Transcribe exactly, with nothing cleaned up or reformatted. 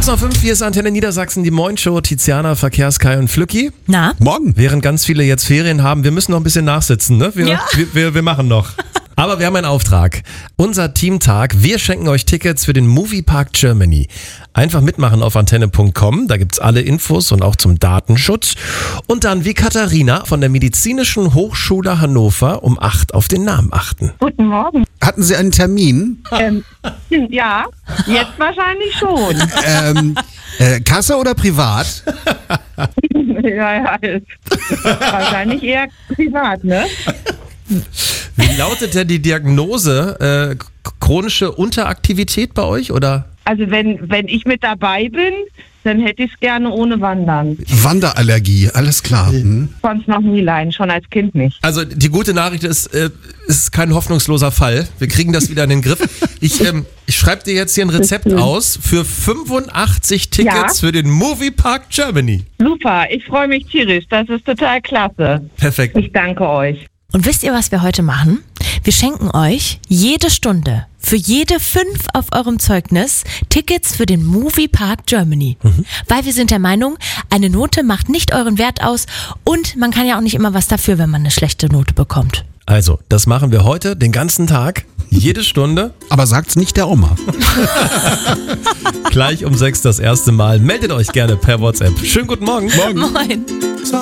Kurz nach fünf, hier ist Antenne Niedersachsen, die Moin-Show, Tiziana, Verkehrskai und Flücki. Na? Morgen. Während ganz viele jetzt Ferien haben, wir müssen noch ein bisschen nachsitzen, ne? Wir, Ja. wir, wir, wir machen noch. Aber wir haben einen Auftrag. Unser Teamtag, wir schenken euch Tickets für den Moviepark Germany. Einfach mitmachen auf antenne punkt com, da gibt's alle Infos und auch zum Datenschutz. Und dann wie Katharina von der Medizinischen Hochschule Hannover um acht auf den Namen achten. Guten Morgen. Hatten Sie einen Termin? Ähm, ja, jetzt wahrscheinlich schon. ähm, äh, Kasse oder privat? ja, ja, ist wahrscheinlich eher privat, ne? Wie lautet denn die Diagnose? Äh, chronische Unteraktivität bei euch, oder? Also wenn, wenn ich mit dabei bin, dann hätte ich es gerne ohne Wandern. Wanderallergie, alles klar. Hm. Konnte es noch nie leiden, schon als Kind nicht. Also die gute Nachricht ist, äh, es ist kein hoffnungsloser Fall. Wir kriegen das wieder in den Griff. Ich, ähm, ich schreibe dir jetzt hier ein Rezept aus für fünfundachtzig Tickets Ja. für den Moviepark Germany. Super, ich freue mich tierisch, das ist total klasse. Perfekt. Ich danke euch. Und wisst ihr, was wir heute machen? Wir schenken euch jede Stunde für jede fünf auf eurem Zeugnis Tickets für den Moviepark Germany. Mhm. Weil wir sind der Meinung, eine Note macht nicht euren Wert aus und man kann ja auch nicht immer was dafür, wenn man eine schlechte Note bekommt. Also, das machen wir heute den ganzen Tag, jede Stunde. Aber sagt's nicht der Oma. Gleich um sechs das erste Mal. Meldet euch gerne per WhatsApp. Schönen guten Morgen. Moin.